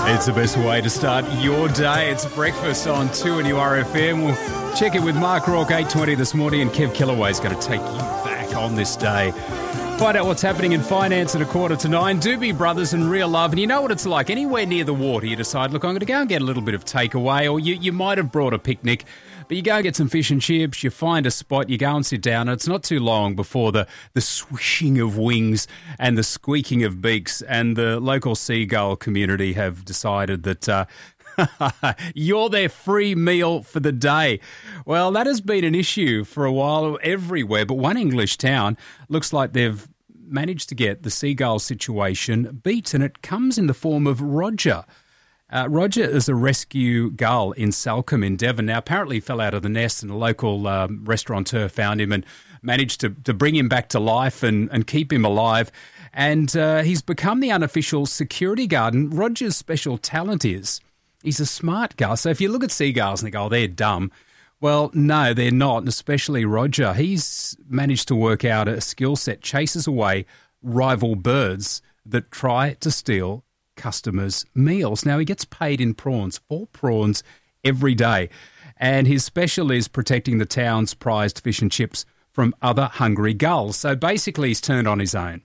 It's the best way to start your day. It's breakfast on 2NURFM. We'll check in with Mark Rourke, 8:20 this morning, and Kev Kellaway's going to take you back on this day. Find out what's happening in finance at 8:45. Doobie Brothers and Real Love. And you know what it's like. Anywhere near the water, you decide, look, I'm going to go and get a little bit of takeaway, or you might have brought a picnic, but you go and get some fish and chips, you find a spot, you go and sit down, and it's not too long before the swishing of wings and the squeaking of beaks, and the local seagull community have decided that you're their free meal for the day. Well, that has been an issue for a while everywhere, but one English town looks like they've managed to get the seagull situation beat, and it comes in the form of Roger. Roger is a rescue gull in Salcombe in Devon. Now, apparently he fell out of the nest, and a local restaurateur found him and managed to bring him back to life and keep him alive. And he's become the unofficial security guard. And Roger's special talent is he's a smart gull. So if you look at seagulls and they go, oh, they're dumb. Well, no, they're not, and especially Roger. He's managed to work out a skill set, chases away rival birds that try to steal customers' meals. Now, he gets paid in prawns, 4 prawns every day, and his special is protecting the town's prized fish and chips from other hungry gulls. So basically, he's turned on his own.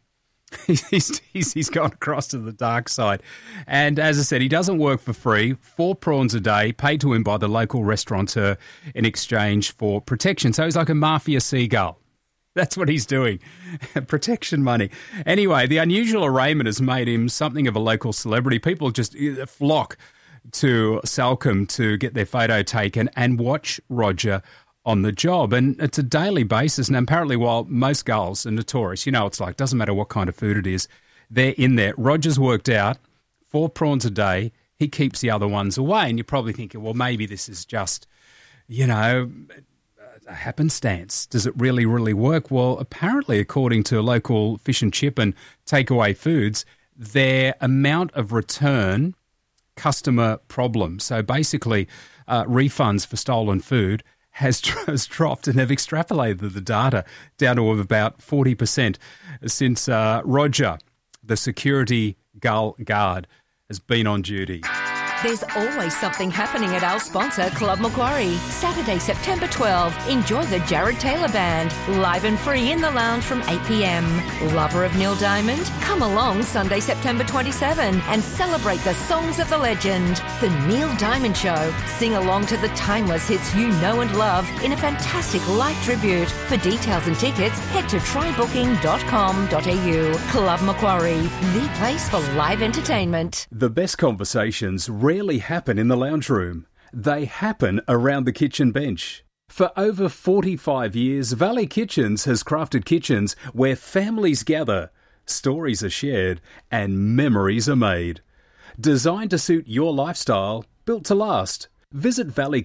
He's gone across to the dark side. And as I said, he doesn't work for free. 4 prawns a day, paid to him by the local restaurateur in exchange for protection. So he's like a mafia seagull. That's what he's doing. Protection money. Anyway, the unusual arraignment has made him something of a local celebrity. People just flock to Salcombe to get their photo taken and watch Roger on the job. And it's a daily basis. And apparently, while most gulls are notorious, you know, it's like, doesn't matter what kind of food it is, they're in there. Roger's worked out 4 prawns a day. He keeps the other ones away. And you're probably thinking, well, maybe this is just, you know, a happenstance. Does it really, really work? Well, apparently, according to local fish and chip and takeaway foods, their amount of return customer problems, so basically refunds for stolen food, has dropped, and they've extrapolated the data down to about 40% since Roger, the security gull guard, has been on duty. There's always something happening at our sponsor, Club Macquarie. Saturday, September 12, enjoy the Jared Taylor Band, live and free in the lounge from 8 p.m. Lover of Neil Diamond? Come along Sunday, September 27 and celebrate the songs of the legend. The Neil Diamond Show. Sing along to the timeless hits you know and love in a fantastic live tribute. For details and tickets, head to trybooking.com.au. Club Macquarie, the place for live entertainment. The best conversations rarely happen in the lounge room. They happen around the kitchen bench. For over 45 years, Valley Kitchens has crafted kitchens where families gather, stories are shared, and memories are made. Designed to suit your lifestyle, built to last. Visit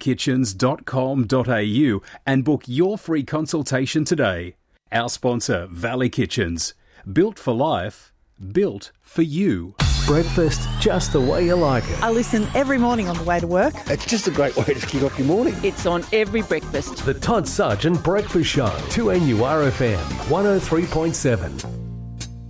valleykitchens.com.au and book your free consultation today. Our sponsor, Valley Kitchens. Built for life, built for you. Breakfast just the way you like it. I listen every morning on the way to work. It's just a great way to kick off your morning. It's on every breakfast. The Todd Sargent Breakfast Show, 2NURFM 103.7.